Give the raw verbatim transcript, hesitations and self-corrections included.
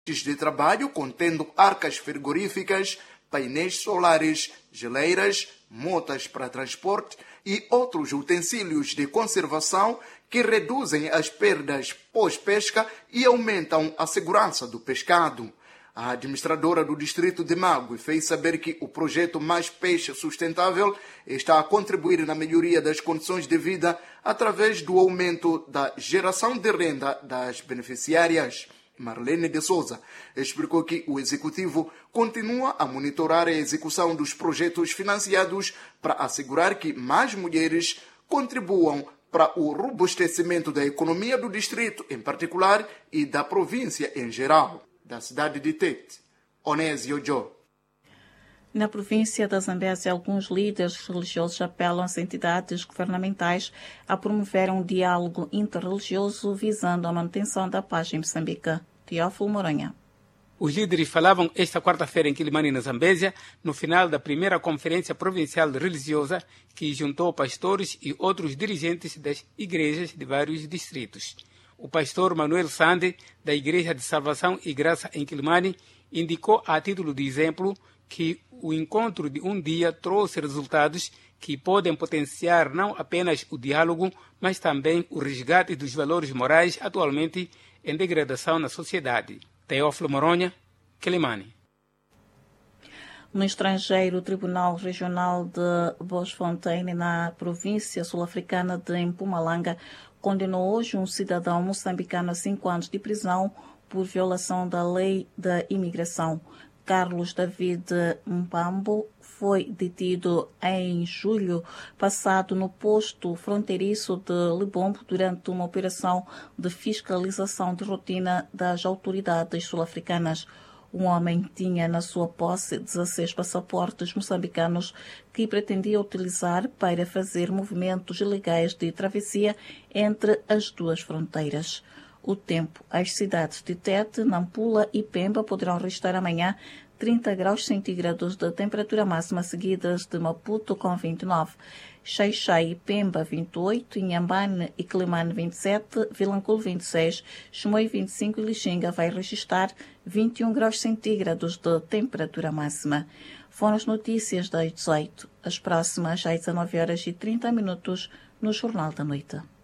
de trabalho contendo arcas frigoríficas, painéis solares, geleiras, motas para transporte e outros utensílios de conservação que reduzem as perdas pós-pesca e aumentam a segurança do pescado. A administradora do distrito de Magui fez saber que o projeto Mais Peixe Sustentável está a contribuir na melhoria das condições de vida através do aumento da geração de renda das beneficiárias. Marlene de Souza explicou que o executivo continua a monitorar a execução dos projetos financiados para assegurar que mais mulheres contribuam para o robustecimento da economia do distrito em particular e da província em geral. Da cidade de Tete, Onésio Jô. Na província da Zambésia, alguns líderes religiosos apelam às entidades governamentais a promover um diálogo interreligioso visando a manutenção da paz em Moçambique. Teófilo Moronha. Os líderes falavam esta quarta-feira em Quilimane, na Zambésia, no final da primeira Conferência Provincial Religiosa, que juntou pastores e outros dirigentes das igrejas de vários distritos. O pastor Manuel Sande, da Igreja de Salvação e Graça em Quilimane, indicou a título de exemplo que o encontro de um dia trouxe resultados que podem potenciar não apenas o diálogo, mas também o resgate dos valores morais atualmente em degradação na sociedade. Teófilo Moronha, Quilimane. No estrangeiro, o Tribunal Regional de Boschfontein, na província sul-africana de Mpumalanga, condenou hoje um cidadão moçambicano a cinco anos de prisão por violação da lei da imigração. Carlos David Mpambo foi detido em julho passado no posto fronteiriço de Libombo durante uma operação de fiscalização de rotina das autoridades sul-africanas. Um homem tinha na sua posse dezesseis passaportes moçambicanos que pretendia utilizar para fazer movimentos ilegais de travessia entre as duas fronteiras. O tempo. As cidades de Tete, Nampula e Pemba poderão registrar amanhã trinta graus centígrados de temperatura máxima, seguidas de Maputo com vinte e nove, Xai-Xai e Pemba vinte e oito, Inhambane e Quilimane vinte e sete, Vilanculo vinte e seis, Chimoio vinte e cinco e Lixinga vai registrar vinte e um graus centígrados de temperatura máxima. Foram as notícias das dezoito. As próximas às dezanove horas e trinta minutos no Jornal da Noite.